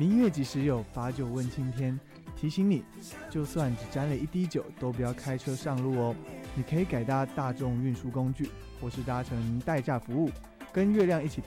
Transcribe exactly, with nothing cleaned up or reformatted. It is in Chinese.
明月几时有，把酒问青天。提醒你，就算只沾了一滴酒，都不要开车上路哦。你可以改搭大众运输工具，或是搭乘代驾服务，跟月亮一起